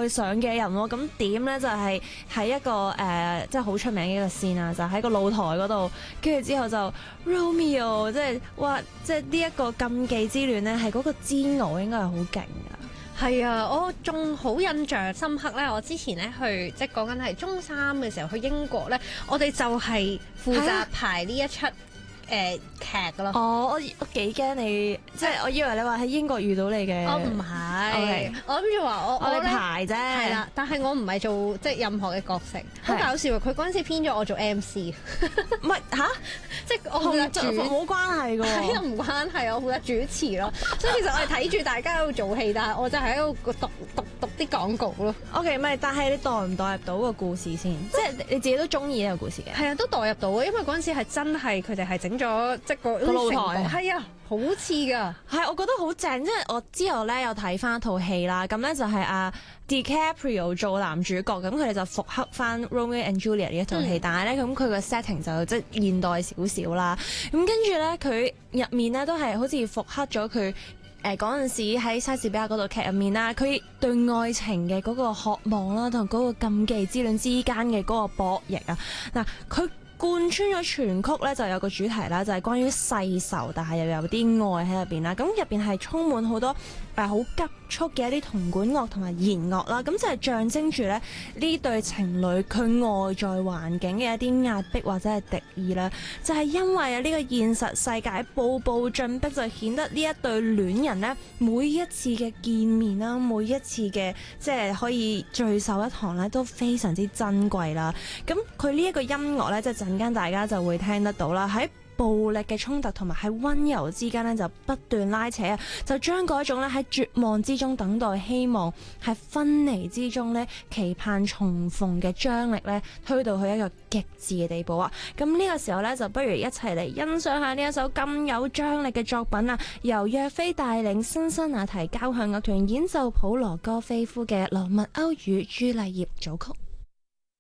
去上嘅人喎。咁點咧就係喺一個即係好出名嘅一個線啊，就喺個露台嗰度，跟住之後就 Romeo， 即係哇，即係呢一個禁忌之戀咧，係嗰個煎熬應該係好勁㗎。 係啊，我仲好印象深刻咧。我之前咧去即係講緊係中三嘅時候去英國咧，我哋就係負責排呢一出劇咯。 哦，我幾驚你，即係我以為你話喺英國遇到你嘅。 我唔係 Okay 我諗住話我哋咧排啫。 係啦，但係我唔係做即係任何嘅角色，好搞笑啊！佢嗰陣時編咗我做 MC， 唔係嚇， 即係我負責主冇關係㗎喎。 係啊，唔關係，我負責主持咯。所以其實我係睇住大家喺度做戲，但係我就係喺度讀啲廣告咯。 OK，唔係，但係你代唔代入到個故事先？即係你自己都中意呢個故事嘅。 係啊，都代入到啊，因為嗰陣時係真係佢哋係整咗即係個露台係啊，好似㗎。 係，我覺得好正，即係我之後咧有睇翻套戲啦，咁咧就係阿 DiCaprio 做男主角，咁佢哋就復刻翻 Romeo and Juliet 呢一套戲，但係咧咁佢個 setting 就即係現代少少啦，咁跟住咧佢入面咧都係好似復刻咗佢嗰陣時喺莎士比亞嗰套劇入面啦，佢對愛情嘅嗰個渴望啦，同嗰個禁忌之戀之間嘅嗰個博弈啊，嗱佢貫穿咗全曲咧，就有個主題啦，就係關於世仇，但係又有啲愛喺入邊啦。咁入邊係充滿好多好急促嘅一啲銅管樂同埋弦樂啦。咁就係象徵住咧呢對情侶佢外在環境嘅一啲壓迫或者係敵意啦。就係因為啊呢個現實世界步步進逼，就顯得呢一對戀人咧每一次嘅見面啦，每一次嘅即係可以聚首一堂咧都非常之珍貴啦。咁佢呢一個音樂咧，即係陣間大家就會聽得到啦，喺暴力嘅衝突同埋喺溫柔之間咧就不斷拉扯啊，就將嗰種咧喺絕望之中等待希望，喺分離之中咧期盼重逢嘅張力咧推到去一個極致嘅地步啊！咁呢個時候咧就不如一齊嚟欣賞下呢一首咁有張力嘅作品啊，由若飛帶領辛辛那提交響樂團演奏普羅戈菲夫嘅《羅密歐與朱麗葉》組曲。